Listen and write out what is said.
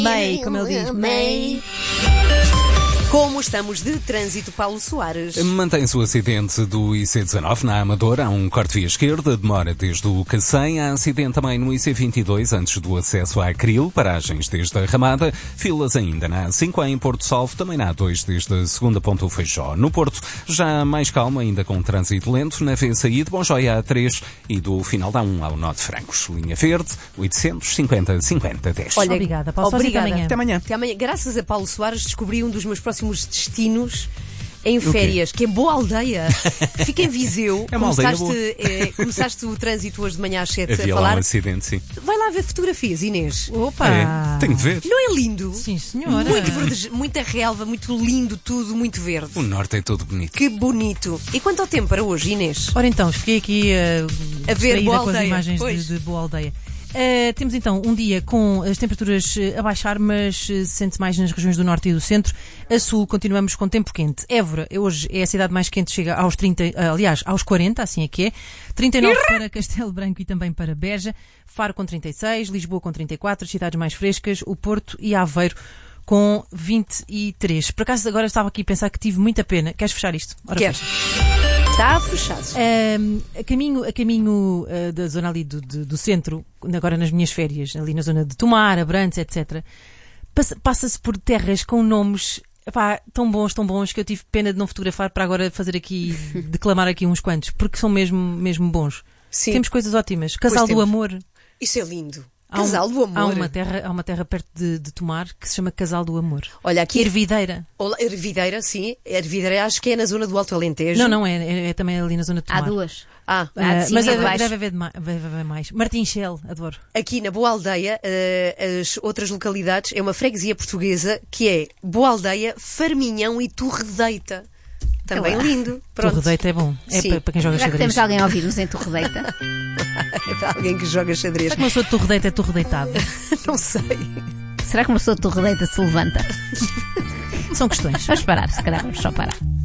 May, como ele diz. May. Como estamos de trânsito, Paulo Soares? Mantém-se o acidente do IC19 na Amadora. Há um corte via esquerda, demora desde o Cacém. Há acidente também no IC22, antes do acesso à Acril, paragens desde a Ramada. Filas ainda na A5, em Porto Salvo, também na A2, desde a segunda ponta do Feijó. No Porto, já mais calma, ainda com trânsito lento, na VSAI de Bonjóia A3 e do final da A1 ao Nó de Francos. Linha Verde, 850 50 10. Olha, obrigada, Paulo. Obrigada. Até amanhã. Até amanhã. Graças a Paulo Soares, descobri um dos meus próximos destinos em férias, que é Boa Aldeia. Fica em Viseu. É uma aldeia boa. Começaste o trânsito hoje de manhã às 7 Havia a falar. lá um acidente, sim. Vai lá ver fotografias, Inês. Opa! É, tenho de ver. Não é lindo? Sim, senhora. Muito verde, muita relva, muito lindo tudo, muito verde. O norte é todo bonito. Que bonito. E quanto ao tempo para hoje, Inês? Ora então, fiquei aqui A ver Boa com as Aldeia, imagens pois. de Boa Aldeia. Temos então um dia com as temperaturas a baixar, mas se sente mais nas regiões do norte e do centro. A sul continuamos com tempo quente. Évora hoje é a cidade mais quente, chega aos 30, aliás, aos 40, assim é que é. 39 para Castelo Branco e também para Beja. Faro com 36, Lisboa com 34, as cidades mais frescas, o Porto e Aveiro com 23. Por acaso agora estava aqui a pensar que tive muita pena. Queres fechar isto? Ora, Quero. fecha. Está fechado. A caminho da zona ali do centro, agora nas minhas férias, ali na zona de Tomar, Abrantes, etc., passa-se por terras com nomes tão bons que eu tive pena de não fotografar para agora fazer aqui, declamar aqui uns quantos, porque são mesmo bons. Sim. Temos coisas ótimas. Casal do Amor. Isso é lindo. Casal do Amor. Há uma terra perto de Tomar que se chama Casal do Amor. Olha aqui. Ervideira. Ervideira, sim. Ervideira acho que é na zona do Alto Alentejo. Não, é também ali na zona de Tomar. Há duas. Ah, Mas de baixo. deve haver mais. Martinchel, adoro. aqui na Boa Aldeia, as outras localidades, é uma freguesia portuguesa que é Boa Aldeia, Farminhão e Torredeita. Também Olá. lindo. Pronto. Torredeita é bom. É Sim. para quem joga Já que xadrez. temos alguém a ouvir-nos em Torredeita. É para alguém que joga xadrez. Será que uma pessoa de Torredeita é torredeitada? Não sei. Será que uma pessoa de Torredeita se levanta? São questões. Vamos parar, se calhar vamos só parar.